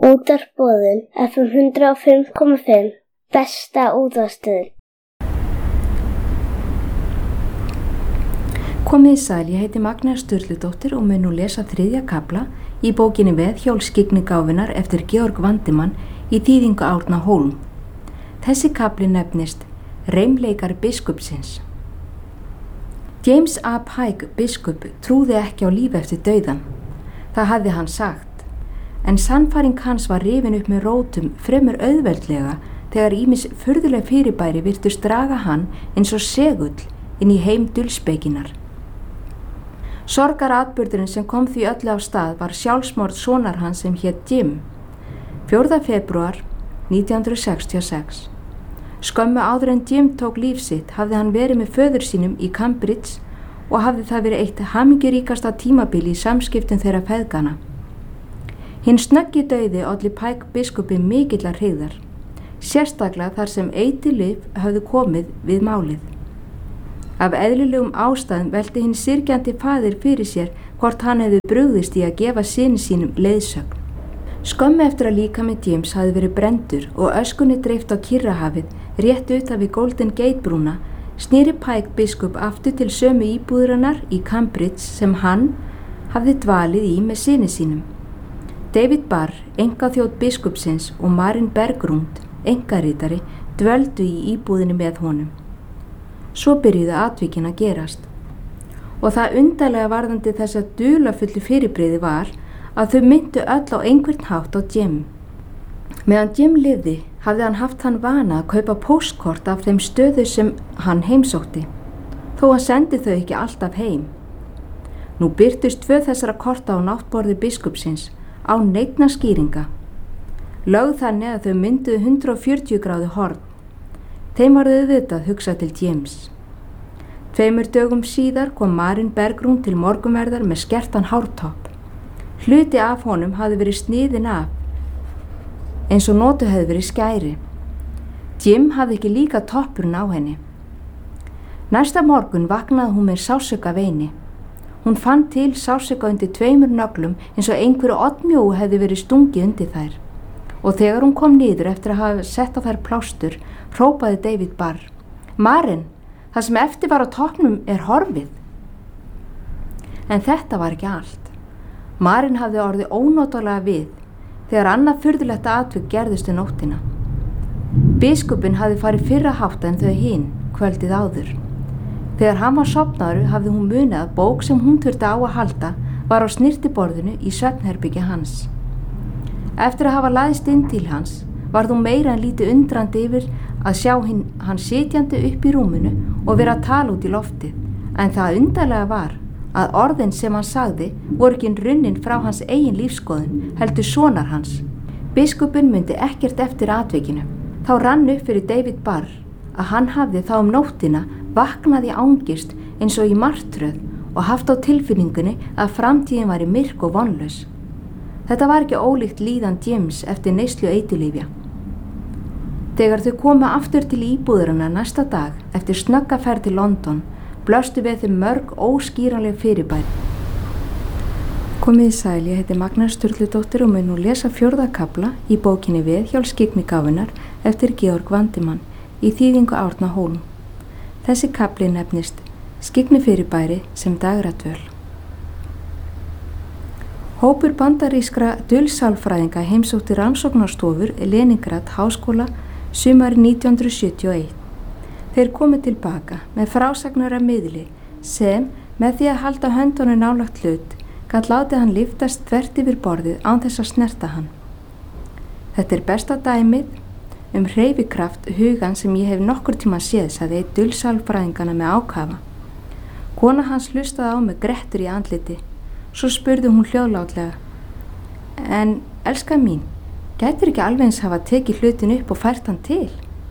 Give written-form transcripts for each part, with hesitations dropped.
Útvarpsboðun FM 105,5 besta útvarpsstöðin. Komið í sæl, ég heiti Magnea Sturludóttir og mun nú lesa 3. kafla í bókinni Veðhjól skyggnigáfunnar eftir Georg Vandimann í þýðingu Árna Hólm. Þessi kafli nefnist Reimleikar biskupsins. James A. Pike biskup trúði ekki á líf eftir dauðan. Það hafði hann sagt. En sannfæring hans var rifin upp með rótum fremur auðveldlega þegar ýmis furðuleg fyrirbæri virtust draga hann eins og segull inn í heim dulspekinnar. Sorgaratburðurinn sem kom því öllu af stað var sjálfsmorð sonar hans sem hét Jim. 4. febrúar 1966. Skömmu áður en Jim tók líf sitt hafði hann verið með föður sínum í Cambridge og hafði það verið eitt hamingjuríkasta tímabil í samskiptum þeirra feðgana. Hinn snöggi dauði olli Pike biskupi mikillar hryggðar, sérstaklega þar sem eiturlyf höfðu komið við málið. Af eðlilegum ástæðum velti hinn syrgjandi faðir fyrir sér hvort hann hefði brugðist í að gefa syni sínum leiðsögn. Skömmu eftir að líkami James hafði verið brenndur og öskunni dreift á Kyrrahafið rétt utan við Golden Gate brúna, sneri Pike biskup aftur til sömu íbúðarinnar í Cambridge sem hann hafði dvalið í með syni sínum. David Barr, einkaþjónn biskupsins og Marin Bergrund, einkaritari, dvöldu í íbúðinni með honum. Svo byrjuðu atvikin að gerast. Og það undarlega varðandi þess að dularfullu fyrirbrigði var að þau myndu öll á einhvern hátt á Jim. Meðan Jim lifði hafði hann haft hann vana að kaupa póstkort af þeim stöðu sem hann heimsótti, þó hann sendi þau ekki alltaf heim. Nú birtust 2 þessara korta á náttborði biskupsins á neinna skýringa. Lögð þannig að þau mynduðu 140 gráðu horn. Þeim var auðvitað hugsað til James. 2 dögum síðar kom Marin Bergrún til morgunverðar með skertan hártopp. Hluti af honum hafði verið sniðinn af, eins og notuð hefði verið skæri. Jim hafði ekki líka toppurinn á henni. Næsta morgun vaknaði hún með sársauka veini. Hún fann til sársauka undir 2 nöglum eins og einhverju oddmjóu hefði verið stungið undir þær. Og þegar hún kom niður eftir að hafa sett á þær plástur, hrópaði David Barr: Marin, það sem eftir var á toppnum er horfið. En þetta var ekki allt. Marin hafði orðið ónotalega við þegar annað furðulegt atvik gerðist nóttina. Biskupinn hafði farið fyrr að hátta en þau hin kvöldið áður. Þegar hann var sofnaður hafði hún munið að bók sem hún þurfti á að halda var á snyrtiborðinu í svefnherbergi hans. Eftir að hafa laðist inn til hans varð hún meira en lítið undrandi yfir að sjá hann sitjandi upp í rúminu og vera að tala út í loftið, en það undarlega var að orðin sem hann sagði voru ekki runnin frá hans eigin lífskoðun, heldur sonar hans. Biskupinn myndi ekkert eftir atvikinu. Þá rann upp fyrir David Barr að hann hafði þá nóttina vaknaði angist eins og í martröð og haft á tilfinningunni að framtíðin væri myrk og vonlaus. Þetta var ekki ólíkt líðan James eftir neyslu eiturlyfja. Þegar þau komu aftur til íbúðarinnar næsta dag eftir snögga ferð til London, blöstu við þeim mörg óskýranleg fyrirbæri. Komið í sæl, ég heiti Magnea Sturludóttir og mun nú lesa 4. kafla í bókinni Veðhjól skyggnigáfunnar eftir Georg Vandimann í þýðingu Árna Hólm. Þessi kafli nefnist Skyggnifyrirbæri sem dagradvöl. Hópur bandarískra dulsálfræðinga heimsótti rannsóknarstofur Leningrad háskóla sumarið 1971. Þeir komu tilbaka með frásagnar af miðli sem, með því að halda höndunum nálægt hlut, gat látið hann lyftast þvert yfir borðið án þess að snerta hann. Þetta er besta dæmið hreyfikraft hugan sem ég hef nokkur tíma séð, sagði einn dulsálfræðingana með ákafa. Kona hans hlustaði á með grettur í andliti. Svo spurði hún hljóðlátlega: En, elska mín, gætir ekki alveg eins hafa tekið hlutin upp og fært hann til?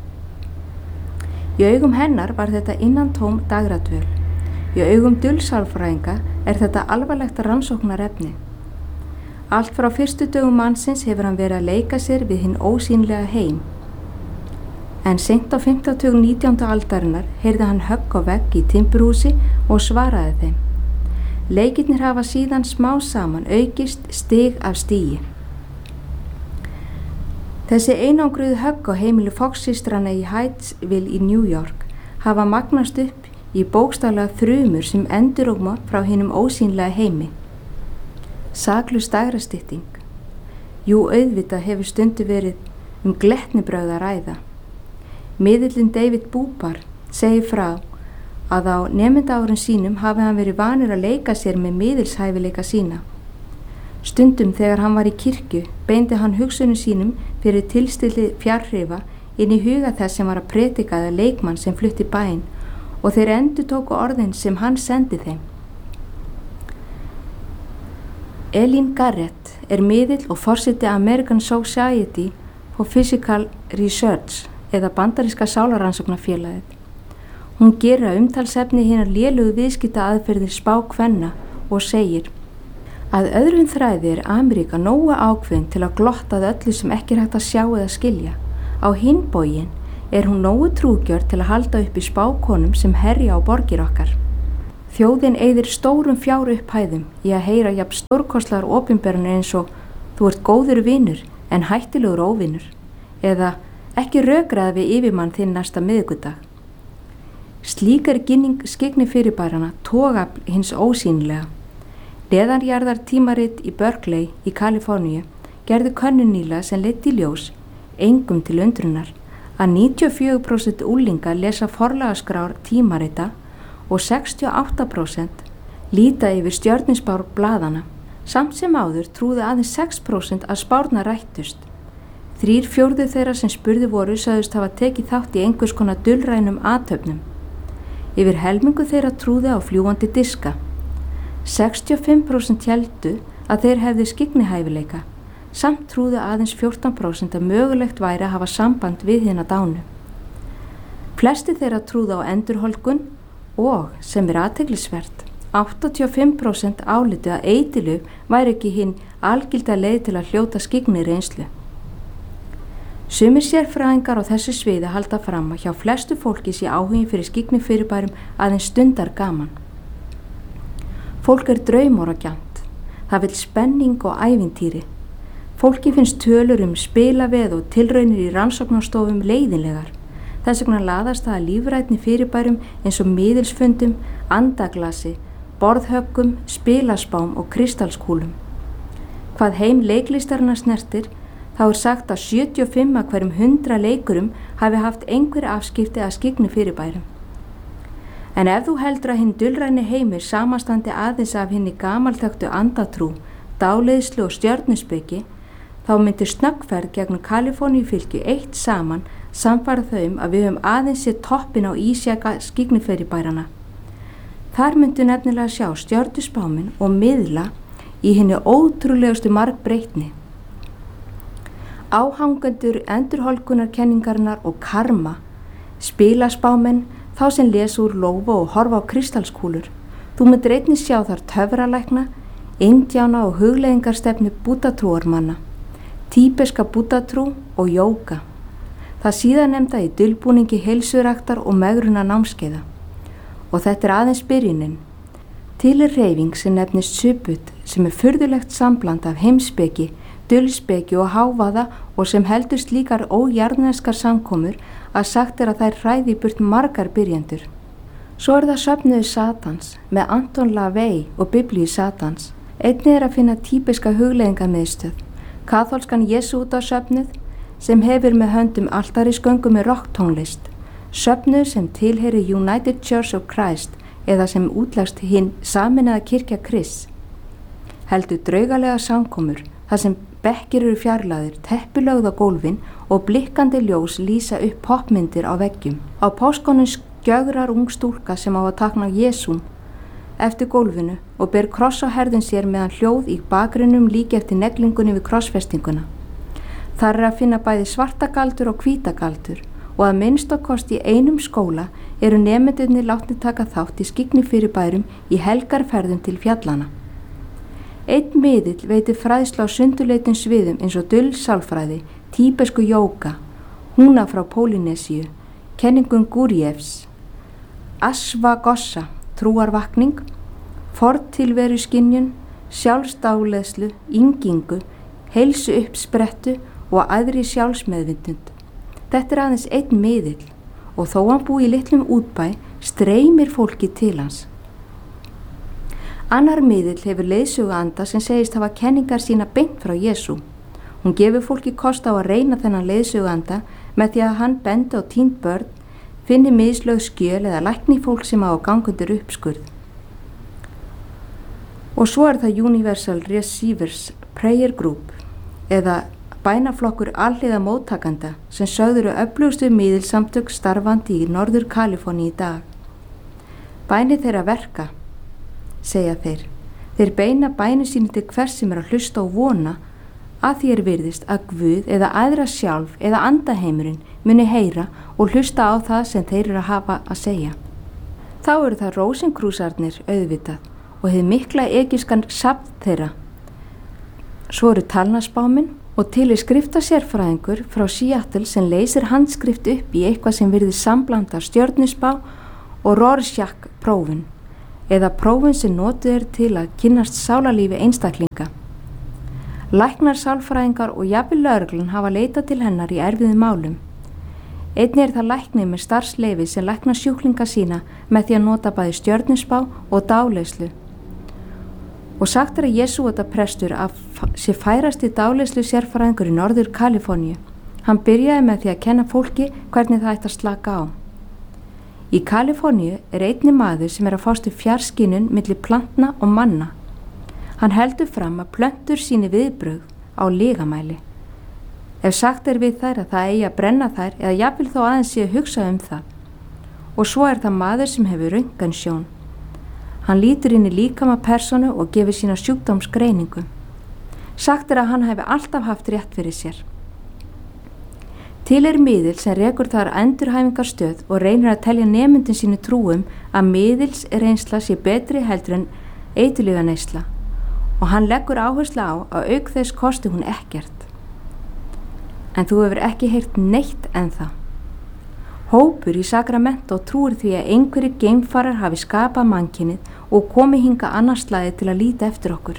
Í augum hennar var þetta innantóm dagradvöl. Í augum dulsálfræðinga er þetta alvarlegt rannsóknarefni. Allt frá fyrstu dögum mannsins hefur hann verið að leika sér við hinn ósýnlega heim. En seint á 15. 19. aldarinnar heyrði hann högg á vegg í timburhúsi og svaraði þeim. Leikirnir hafa síðan smá saman aukist stig af stigi. Þessi einangruðu högg á heimili Fox-systrana í Hydesville í New York hafa magnast upp í bókstaflega þrumur sem enduróma frá hinum ósýnlega heimi. Saklaus dægrastytting. Jú, auðvitað hefur stundu verið glettnibrögð að ræða. Miðillinn David Bubar segir frá að á nemendaárum sínum hafi hann verið vanur að leika sér með miðilshæfileika sína. Stundum þegar hann var í kirkju beindi hann hugsunum sínum fyrir tilstilli fjarhrifa inn í huga þess sem var að predika eða leikmann sem flutti bæinn og þeir endurtóku orðin sem hann sendi þeim. Eileen Garrett er miðill og forseti American Society for Physical Research eða bandaríska sálarannsóknarfélagið. Hún gerir að umtalsefni hinar lélugu viðskipta aðferðir spákvenna og segir að öðrum þræði er Ameríka nógu ákveðin til að glotta að öllu sem ekki er hægt að sjá eða skilja. Á hinn bóginn er hún nógu trúgjörn til að halda upp í spákonum sem herja á borgir okkar. Þjóðin eyðir stórum fjárupphæðum í að heyra jafn stórkostlegar opinberanir eins og þú ert góður vinur en hættilegur óvinur eða ekki rökraða við yfirmann þinn næsta miðvikudag. Slík er skyggni fyrirbærana togafl hins ósýnilega. Neðanjarðar tímarit í Berkeley í Kaliforníu gerðu könnun nýlega sem leiddi í ljós, engum til undrunar, að 94% unglinga lesa forlagaskrár tímarita og 68% líta yfir stjörnuspár blaðana. Samt sem áður trúðu aðeins 6% að spárnar rættust. 3/4 þeirra sem spurði voru sögðust hafa tekið þátt í einhvers konar dulrænum athöfnum. Yfir helmingu þeirra trúði á fljúgandi diska. 65% héldu að þeir hefðu skyggnihæfileika, samt trúðu aðeins 14% að mögulegt væri að hafa samband við hina dánu. Flesti þeirra trúðu á endurholdgun og, sem er athyglisvert, 85% álitu að eitilöf væri ekki hinn algilda leið til að hljóta skyggnireynslu. Sumir sérfræðingar á þessu sviði halda fram að hjá flestu fólki sé áhugin fyrir skyggnifyrirbærum aðeins stundar gaman. Fólk er draumóragjarnt. Það vill spenning og ævintýri. Fólki finnst tölur spilaveð og tilraunir í rannsóknarstofum leiðinlegar. Þess vegna laðast það að lífrænni fyrirbærum eins og miðilsfundum, andaglasi, borðhöggum, spilaspám og kristalskúlum. Hvað heim leiklistarna snertir, þá er sagt að 75 af hverjum 100 leikurum hafi haft einhver afskipti að skyggni fyrirbærum. En ef þú heldur að hinn dulræni heimur samanstandi aðeins af hinni gamalþöktu andatrú, dáleiðslu og stjörnuspeki, þá myndir snöggferð gegn Kaliforníufylkju eitt saman samfara þau að við höfum aðeins séð toppin á ísjaka skygnifyrirbærana. Þar myndu nefnilega sjá stjörnuspáminn og miðla í hinni ótrúlegustu margbreytni. Áhangendur endurholdgunarkenningarinnar og karma, spilaspámenn, þá sem lesa úr lófa og horfa á kristalskúlur. Þú myndir einnig sjá þar töfralækna, indjána og hugleiðingarstefnu búddatrúarmanna, tíbeska búddatrú og jóga. Það síðarnefnda í dulbúningi heilsuræktar og megruna námskeiða. Og þetta er aðeins byrjunin. Til er hreyfing sem nefnist Subud sem er furðulegt sambland af heimspeki, dulspeki og hávaða og sem heldur slíkar ójarðneskar samkomur að sagt er að þær hræði burt margar byrjendur. Svo er það söfnuður Satans með Anton LaVey og Biblíu Satans. Einnig er að finna típiska hugleiðingamiðstöð, kaþólskan jesútasöfnuð sem hefur með höndum altarisgöngu með rocktónlist, söfnuð sem tilheyri United Church of Christ eða sem útlegst hinn sameinaða kirkja Krists. Heldur draugalega samkomur þar sem bekkir eru fjarlægðir, teppilögð á gólfin og blikkandi ljós lýsa upp poppmyndir á veggjum. Á páskonum skjögrar ung stúlka sem á að tákna Jesúm eftir gólfinu og ber kross á herðin sér meðan hljóð í bakgrunnum líki eftir neglingunni við krossfestinguna. Þar er að finna bæði svartagaldur og hvítagaldur og að minnstakosti í einum skóla eru nemendurnir látnir taka þátt í skygnifyrirbærum í helgarferðum til fjallana. Einn miðill veitir fræðslu á sundurleitum sviðum eins og dulsálfræði, tíbesku jóga, húna frá Pólynésíu, kenningum Gurdjieffs, Ashwagosha, trúarvakning, fortilveruskynjun, sjálfsdáleiðslu, yngingu, heilsu uppsprettu og æðri sjálfsmeðvindund. Þetta er aðeins einn miðill og þó hann búi í litlum útbæ streymir fólki til hans. Annar miðill hefur leiðsöguanda sem segist hafa kenningar sína beint frá Jesú. Hún gefur fólki kost á að reyna þennan leiðsöguanda með því að hann bendi á týnd börn, finni mislögð skjöl eða lækni fólk sem á gangundur uppskurð. Og svo er það Universal Receivers Prayer Group eða bænaflokkur alhliða móttakanda sem sögður öflugustu miðilsamtök starfandi í Norður Kaliforníu í dag. Bæni þeirra verka, segja þeir. Þeir beina bæni sínu til hvers sem að hlusta og vona að því virðist að Guð eða æðra sjálf eða andaheimurinn muni heyra og hlusta á það sem þeir eru að hafa að segja. Þá eru það Rósinkrúsarnir auðvitað og hið mikla egypskan safn þeirra. Svo eru talnaspáminn og til er skriftasérfræðingur frá Seattle sem leysir handskrift upp í eitthvað sem virðist samblanda stjörnuspá og Rorschach prófin eða prófin sem notuð er til að kynnast sálarlífi einstaklinga. Læknar, sálfræðingar og jafnvel lögreglan hafa leitað til hennar í erfiðum málum. Einnig er það læknir með starfsleyfi sem læknar sjúklinga sína með því að nota bæði stjörnuspá og dáleiðslu. Og sagt er að Jesúata prestur sé færasti dáleiðslu sérfræðingur í Norður Kaliforníu. Hann byrjaði með því að kenna fólki hvernig það ætti að slaka á. Í Kaliforníu er einnig maður sem er að fást við fjarskynjun milli plantna og manna. Hann heldur fram að plöntur síni viðbrögð á lygamæli. Ef sagt er við þær að það eigi að brenna þær eða jafnvel þó aðeins sé að hugsa það. Og svo er það maður sem hefur röntgensjón. Hann lítur inn í líkama persónu og gefur sína sjúkdómsgreiningu. Sagt er að hann hefur alltaf haft rétt fyrir sér. Til er miðill sem rekur þar endurhæfingarstöð og reynir að telja nemyndin sínu trúum að miðils reynsla sé betri heldur en eiturlyfjaneysla og hann leggur áherslu á að auk þess kosti hún ekkert. En þú hefur ekki heyrt neitt ennþá. Hópur í Sacramento trúir því að einhverjir geimfarar hafi skapað mannkynið og komið hingað annars slagið til að líta eftir okkur.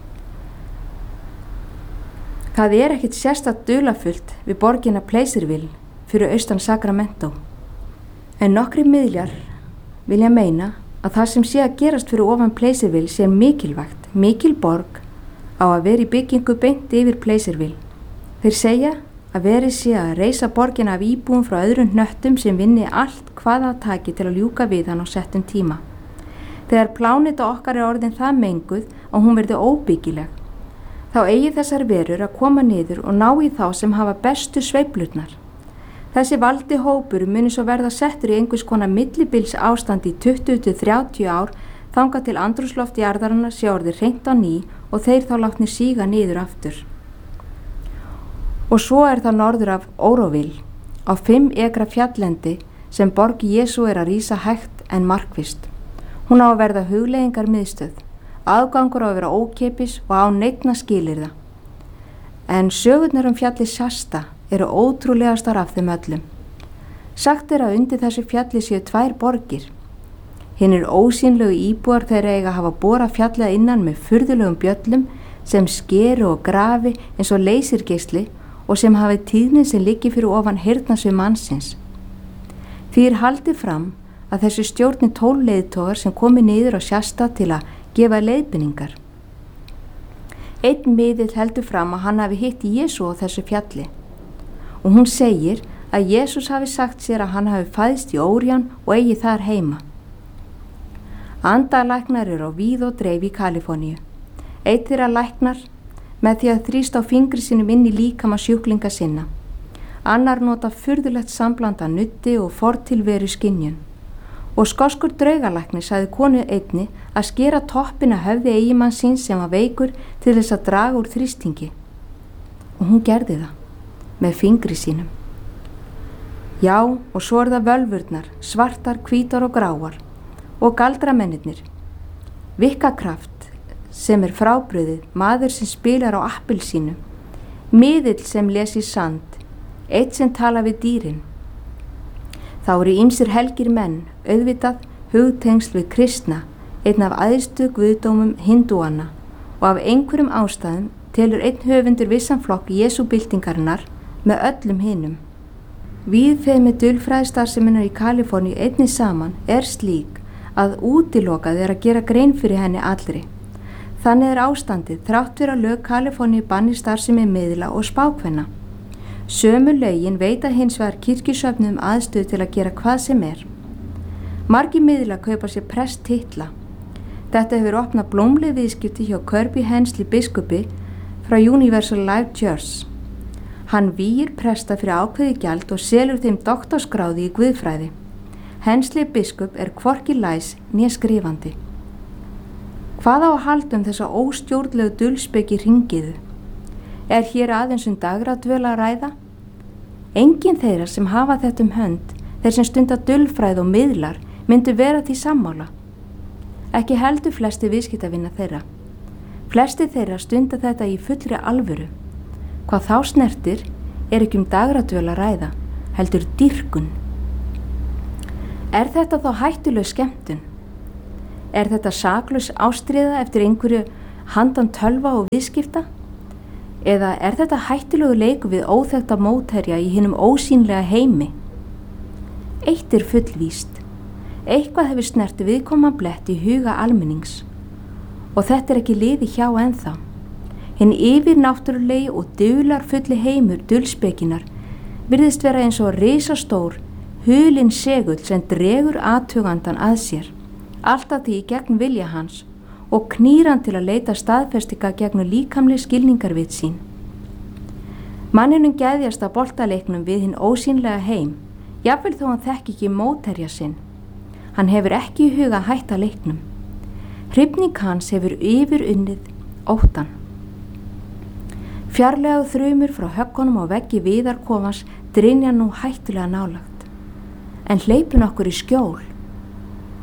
Það er ekkit sérstakt dularfullt við borgina Placerville fyrir austan Sacramento. En nokkrir miðlar vilja meina að það sem sé að gerast fyrir ofan Placerville sé mikilvægt. Mikil borg á að vera í byggingu beint yfir Placerville. Þeir segja að verið sé að reisa borgina af íbúum frá öðrum hnöttum sem vinni allt hvað það taki til að ljúka við hann á settum tíma. Þegar pláneta okkar er orðin það menguð að hún verði óbyggileg, þá eigi þessar verur að koma niður og ná í þá sem hafa bestu sveiflurnar. Þessi valdi hópur muni svo verða settur í einhvers konar millibils ástand í 20-30 ár þangað til andrúmsloft jarðarinnar sé orðið hreint á ný og þeir þá látnir síga niður aftur. Og svo er það norður af Oroville, á 5 ekra fjalllendi sem borg Jesú er að rísa hægt en markvisst. Hún á að verða hugleiðingar miðstöð, aðgangur á að vera ókeypis og á neinna skilyrða. En sögurnar fjallið Shasta eru ótrúlegastar af þeim öllum. Sagt er að undir þessu fjalli séu 2 borgir. Hinnir ósýnlegu íbúar þeirra eiga að hafa borað fjallið innan með furðulegum bjöllum sem skeru og grafi eins og leysirgeisli og sem hafi tíðni sem liggi fyrir ofan heyrnarsvið mannsins. Því er haldið fram að þessu stjórni 12 leiðtogar sem komi niður á Shasta til að gefa leiðbeiningar. Einn miðill heldur fram að hann hafi hitt Jesú á þessu fjalli og hún segir að Jesús hafi sagt sér að hann hafi fæðst í Órion og eigi þar heima. Andalæknar eru á víð og dreif í Kaliforníu. Einn þeirra læknar með því að þrýsta á fingri sínum inn í líkama sjúklinga sinna. Annar nota furðulegt samblanda nutti og fortilveru skynjun. Og skoskur draugalæknir sagði konu einni að skera toppin að höfði eiginmanns síns sem var veikur til þess að draga úr þrýstingi. Og hún gerði það með fingri sínum. Já, og svo er það völvurnar, svartar, hvítar og gráar. Og galdramennirnir, Vikkakraft sem er frábrugðið, maður sem spilar á appelsínu, miðill sem les í sand, eitt sem tala við dýrin. Þá eru ýmsir helgir menn, auðvitað hugtengsl við kristna, einn af æðstu guðdómum hindúanna og af einhverjum ástæðum telur einn höfundur vissan flokk Jesúbyltingarinnar með öllum hinum. Víðfeðmi dulfræðistarfseminnar í Kaliforníu einnig saman slík að útilokað að gera grein fyrir henni allri. Þannig ástandið þrátt fyrir að lög Kaliforníu banni starfsemi miðla og spákvenna. Sömu lögin veita hins vegar kirkjusöfnum aðstöðu til að gera hvað sem Margir miðla kaupa sér presttitla. Þetta hefur opnað blómleg viðskipti hjá Kirby Hensley biskupi frá Universal Life Church. Hann vígir presta fyrir ákveðið gjald og selur þeim doktorsgráðu í guðfræði. Hensley biskup hvorki læs né skrifandi. Hvað á að halda þessa óstjórnlegu dulspeki hringiðu? Hér aðeins dagradvöl að ræða? Enginn þeirra sem hafa þetta hönd, þeir sem stunda dulfræði og miðlar, myndu vera því sammála. Ekki heldur flesti viðskiptavina þeirra. Flesti þeirra stunda þetta í fullri alvöru. Hvað þá snertir ekki dagradvöl að ræða, heldur dýrkun. Þetta þá hættuleg skemmtun? Þetta saklaus ástríða eftir einhverju handan tölva og viðskipta? Eða þetta hættulegu leikur við óþekkta mótherja í hinum ósýnlega heimi? Eitt fullvíst. Eitthvað hefur snert viðkoma blett í huga almennings. Og þetta ekki liði hjá ennþá. Hinn yfirnáttúrulegi og dularfulli heimur dulspekinar virðist vera eins og risastór, hulinn segull sem dregur athugandan að sér. Alltaf því gegn vilja hans og knýr hann til að leita staðfestinga gegn líkamleg skilningarvit sín. Manninum gæðjast að boltaleiknum við hinn ósýnlega heim, jafnvel þó hann þekki ekki mótherja sinn. Hann hefur ekki í huga að hætta leiknum. Hrifning hans hefur yfirunnið óttan. Fjarlægu þrumur frá höggunum á veggi viðarkofans drynja nú hættulega nálagt. En hleypun okkur í skjól.